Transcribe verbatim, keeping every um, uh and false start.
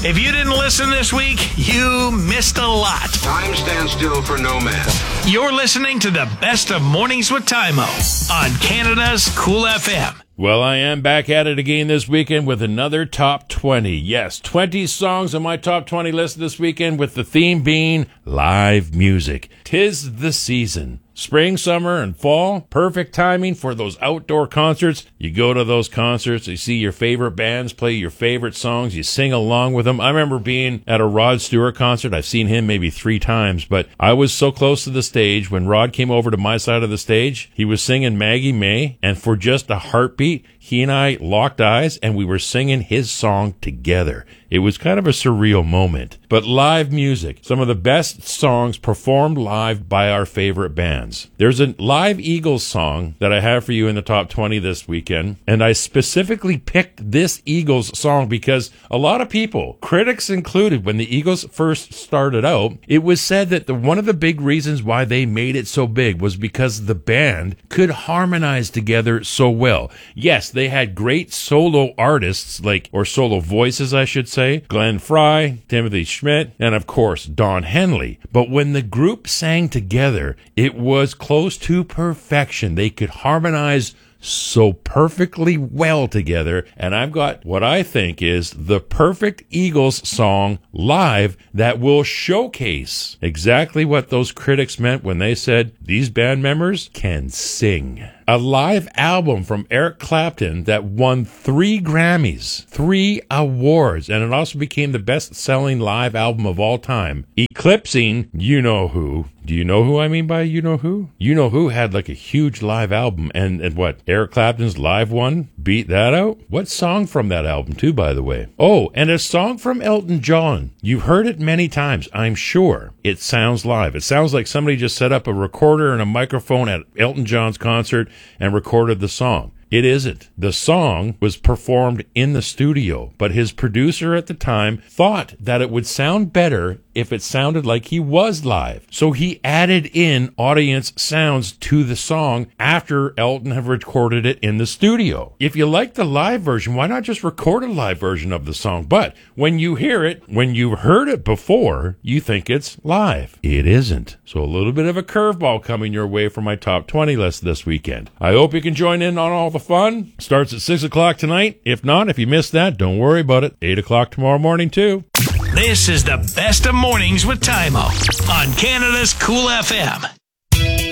If you didn't listen this week, you missed a lot. Time stands still for no man. You're listening to the best of Mornings with Tymo on Canada's Cool F M. Well, I am back at it again this weekend with another Top twenty. Yes, twenty songs on my Top twenty list this weekend, with the theme being live music. 'Tis the season. Spring, summer, and fall. Perfect timing for those outdoor concerts. You go to those concerts, you see your favorite bands play your favorite songs, you sing along with them. I remember being at a Rod Stewart concert. I've seen him maybe three times, but I was so close to the stage when Rod came over to my side of the stage. He was singing Maggie May, and for just a heartbeat, he and I locked eyes and we were singing his song together. It was kind of a surreal moment. But live music, some of the best songs performed live by our favorite bands. There's a live Eagles song that I have for you in the top twenty this weekend, and I specifically picked this Eagles song because a lot of people, critics included, when the Eagles first started out, it was said that the, one of the big reasons why they made it so big was because the band could harmonize together so well. Yes, they had great solo artists, like, or solo voices, I should say, Glenn Frey, Timothy Schmidt, and of course, Don Henley. But when the group sang together, it was close to perfection. They could harmonize so perfectly well together, and I've got what I think is the perfect Eagles song live that will showcase exactly what those critics meant when they said these band members can sing. A live album from Eric Clapton that won three Grammys, three awards, and it also became the best-selling live album of all time, eclipsing You Know Who. Do you know who I mean by You Know Who? You Know Who had like a huge live album, and, and what, Eric Clapton's live one beat that out? What song from that album, too, by the way? Oh, and a song from Elton John. You've heard it many times, I'm sure. It sounds live. It sounds like somebody just set up a recorder and a microphone at Elton John's concert and recorded the song. It isn't. The song was performed in the studio, but his producer at the time thought that it would sound better if it sounded like he was live. So he added in audience sounds to the song after Elton had recorded it in the studio. If you like the live version, why not just record a live version of the song? But when you hear it, when you heard it before, you think it's live. It isn't. So a little bit of a curveball coming your way for my top twenty list this weekend. I hope you can join in on all the fun. Starts at six o'clock tonight. If not, if you missed that, don't worry about it. eight o'clock tomorrow morning, too. This is the best of Mornings with Tymo on Canada's Cool F M.